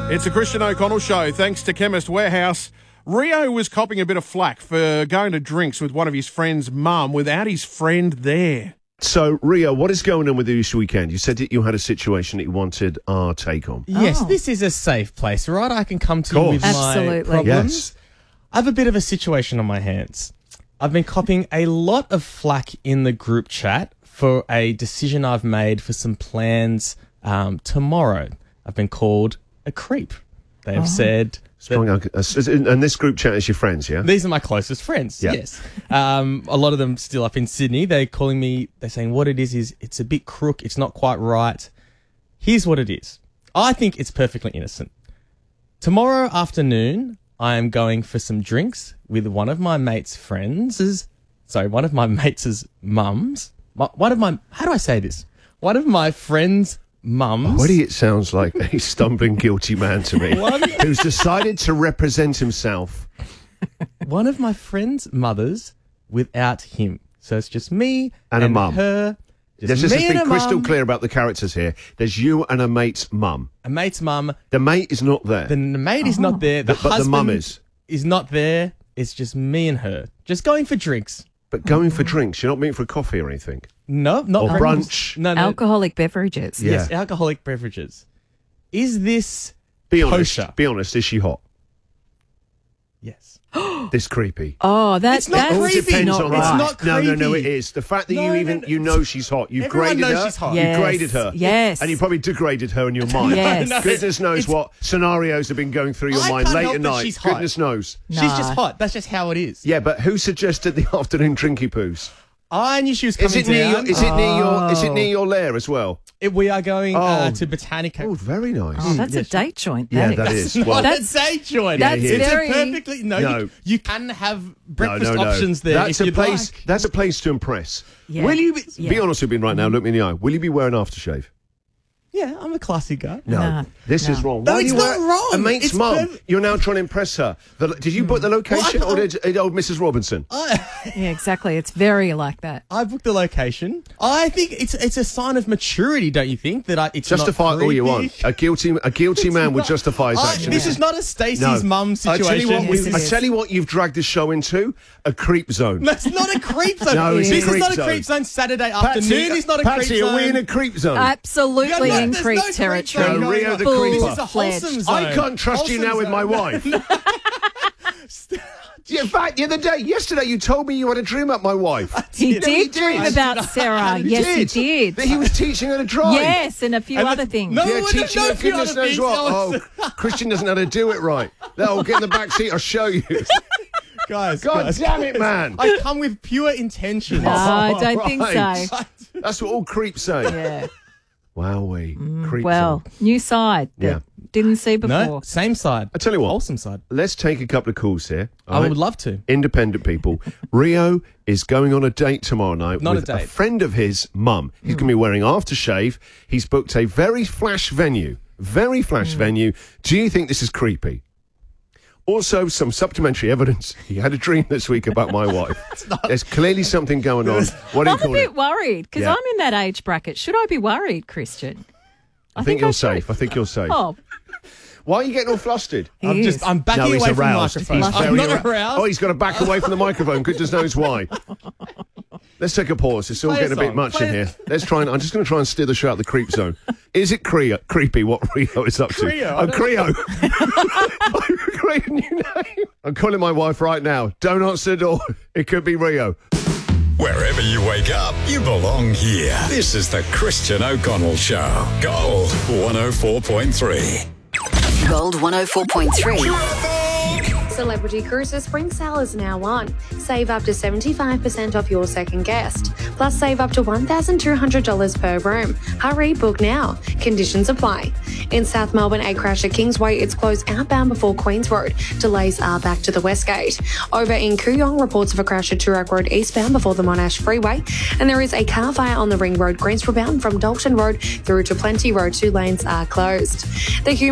It's a Christian O'Connell show. Thanks to Chemist Warehouse. Rio was copping a bit of flack for going to drinks with one of his friend's mum without his friend there. So, Rio, what is going on with you this weekend? You said that you had a situation that you wanted our take on. Yes, this is a safe place, right? I can come to you with my problems. Yes. I have a bit of a situation on my hands. I've been copping a lot of flack in the group chat for a decision I've made for some plans tomorrow. I've been called a creep. They have said... And this group chat is your friends, yeah? These are my closest friends, yes. A lot of them still up in Sydney. They're calling me, they're saying what it is it's a bit crook, it's not quite right. Here's what it is. I think it's perfectly innocent. Tomorrow afternoon, I am going for some drinks with one of my mates' one of my mates' mums. How do I say this? One of my friends' mums. Already it sounds like a stumbling guilty man to me who's decided to represent himself. One of my friend's mothers without him. So it's just me and a mum. Her. Let's just be crystal clear about the characters here. There's you and a mate's mum. A mate's mum. The mate is not there. The mate is not there. But the mum is not there. It's just me and her. Just going for drinks. But going for drinks, you're not meeting for a coffee or anything? No, not or brunch. No. Alcoholic beverages. Yeah. Yes, alcoholic beverages. Is this Be honest. kosher? Be honest. Is she hot? Yes. This creepy. Oh, It's not creepy. Depends on It's that. not creepy. No, it is. The fact that you know she's hot. You've Everyone graded knows her. she's hot. Yes. You graded her. Yes. And you probably degraded her in your mind. Yes. No, Goodness knows what scenarios have been going through your I mind can't late help at that night. she's hot. Goodness knows. No. She's just hot. That's just how it is. Yeah, but who suggested the afternoon drinky poos? I knew she was coming Is it near down. your lair as well? We are going Oh. to Botanica. Oh, very nice. Oh, that's a date joint. Yeah, that is. Not Well, a date joint. that's It's very- a perfectly no. You can have breakfast options there. That's if a you'd place. like. That's a place to impress. Yeah. Will you be Yeah. honest with me right now? Look me in the eye. Will you be wearing aftershave? Yeah, I'm a classy guy. No. This is wrong. No, Why it's do you not wear wrong. A mate's It's mum. perfect. You're now trying to impress her. Did you book the location, Well, or did old Mrs. Robinson? Yeah, exactly. It's very like that. I booked the location. I think it's a sign of maturity, don't you think? That it's Justify not all you creepy? want. A guilty man would justify his actions. This is not a Stacey's mum situation. I tell you what, you've dragged this show into a creep zone. That's not a creep zone. No, it's a this creep is not zone. a creep zone. Saturday afternoon is not a Patsy, creep zone. are we in a creep zone? Absolutely Yeah, in there's creep no creep territory. zone No, going Rio on. the creeper. This is a wholesome zone. I can't trust you now with my wife. In fact, yesterday you told me you had a dream about my wife. He did dream about Sarah. Yes, he did. That he was teaching her to drive. Yes, and a few other things. No, Yeah, no, teaching no, her few goodness other knows things. what. Oh, Christian doesn't know how to do it right. No, get in the back seat, I'll show you. Guys, God damn it, man. I come with pure intentions. No, I don't think Right. so. That's what all creeps say. Yeah. Wowee. Creep Well, zone. new side that Yeah. didn't see before. No, same side. I tell you what. Wholesome side. Let's take a couple of calls here. all I right? would love to. Independent people. Rio is going on a date tomorrow night Not a with a date. friend of his mum. He's going to be wearing aftershave. He's booked a very flash venue. Very flash venue. Do you think this is creepy? Also, some supplementary evidence. He had a dream this week about my wife. There's clearly something going on. What do you I'm a call bit it? worried because Yeah. I'm in that age bracket. Should I be worried, Christian? I think you're I should. safe. I think you're safe. Oh, Why are you getting all flustered? I'm backing No, he's away from the aroused. microphone. He's I'm very not aroused. Oh, he's got to back away from the microphone. Goodness knows why. Let's take a pause. It's all Play a getting a bit song. much Play in it. here. Let's try and I'm just going to try and steer the show out of the creep zone. Is it creepy what Rio is up to? Creo, I Oh, don't- Creo. I've created a new name. I'm calling my wife right now. Don't answer the door. It could be Rio. Wherever you wake up, you belong here. This is the Christian O'Connell Show. Gold 104.3. Gold 104.3. Celebrity Cruises Spring Sale is now on. Save up to 75% off your second guest. Plus save up to $1,200 per room. Hurry, book now. Conditions apply. In South Melbourne, a crash at Kingsway. It's closed outbound before Queens Road. Delays are back to the West Gate. Over in Kooyong, reports of a crash at Toorak Road eastbound before the Monash Freeway. And there is a car fire on the Ring Road Greensboro bound from Dalton Road through to Plenty Road. 2 lanes are closed. The